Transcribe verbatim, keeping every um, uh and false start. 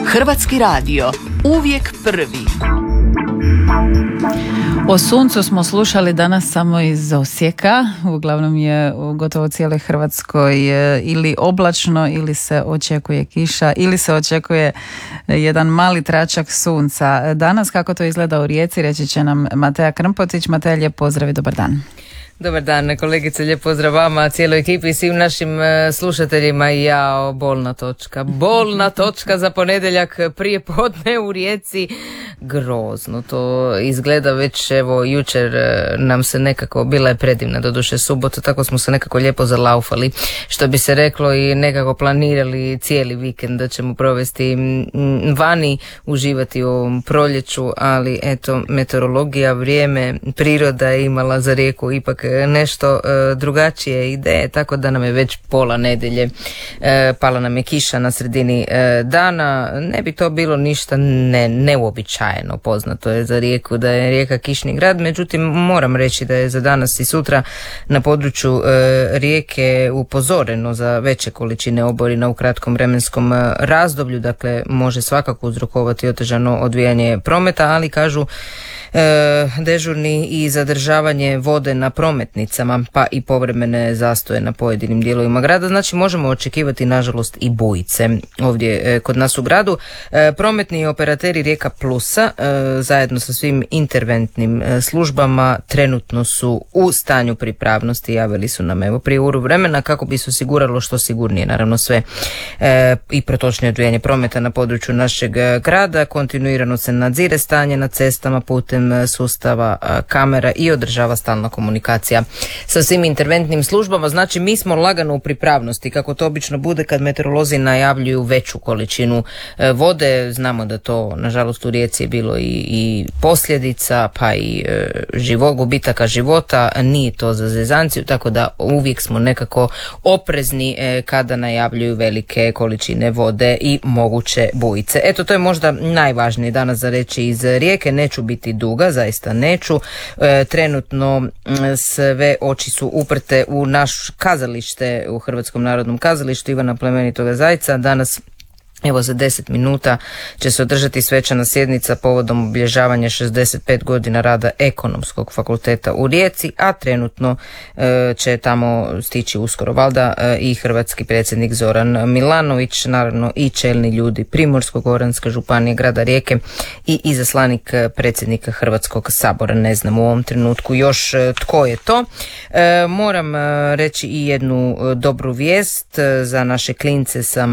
Hrvatski radio, uvijek prvi. O suncu smo slušali danas samo iz Osijeka, uglavnom je u gotovo cijeloj Hrvatskoj ili oblačno ili se očekuje kiša ili se očekuje jedan mali tračak sunca. Danas kako to izgleda u Rijeci reći će nam Mateja Krmpotić. Mateja, lijep pozdrav i dobar dan. Dobar dan kolegice, lijep pozdrav vama, cijeloj ekipi i svim našim slušateljima. Jao, bolna točka, bolna točka za ponedjeljak prije podne u Rijeci. Grozno to izgleda već, evo jučer nam se nekako, bila je predivna doduše subota, tako smo se nekako lijepo zalaufali, što bi se reklo, i nekako planirali cijeli vikend da ćemo provesti vani, uživati u ovom proljeću, ali eto, meteorologija, vrijeme, priroda je imala za Rijeku ipak nešto e, drugačije ideje, tako da nam je već pola nedjelje e, pala nam je kiša na sredini e, dana. Ne bi to bilo ništa ne, neuobičajeno, poznato je za Rijeku da je Rijeka kišni grad, međutim moram reći da je za danas i sutra na području e, Rijeke upozoreno za veće količine oborina u kratkom vremenskom razdoblju, dakle može svakako uzrokovati otežano odvijanje prometa, ali kažu E, dežurni i zadržavanje vode na prometnicama, pa i povremene zastoje na pojedinim dijelovima grada, znači možemo očekivati nažalost i bujice ovdje e, kod nas u gradu. E, prometni operateri Rijeka Plusa e, zajedno sa svim interventnim e, službama trenutno su u stanju pripravnosti, javili su nam evo prije uru vremena kako bi se osiguralo što sigurnije naravno sve e, i protočnije odvijanje prometa na području našeg grada. Kontinuirano se nadzire stanje na cestama putem sustava kamera i održava stalna komunikacija sa svim interventnim službama. Znači mi smo lagano u pripravnosti, kako to obično bude kad meteorolozi najavljuju veću količinu vode. Znamo da to nažalost u Rijeci je bilo i, i posljedica, pa i e, život, gubitaka života, nije to za zezanciju, tako da uvijek smo nekako oprezni e, kada najavljuju velike količine vode i moguće bujice. Eto, to je možda najvažnije danas za reći iz Rijeke. Neću biti duga, zaista neću. E, trenutno sve oči su uprte u naš kazalište, u Hrvatskom narodnom kazalištu Ivana Plemenitoga Zajca. Danas evo za deset minuta će se održati svečana sjednica povodom obilježavanja šezdeset pet godina rada Ekonomskog fakulteta u Rijeci, a trenutno e, će tamo stići uskoro valjda e, i hrvatski predsjednik Zoran Milanović, naravno i čelni ljudi Primorsko-goranske županije, grada Rijeke i izaslanik predsjednika Hrvatskog sabora. Ne znam u ovom trenutku još e, tko je to. E, moram e, reći i jednu e, dobru vijest e, za naše klince sa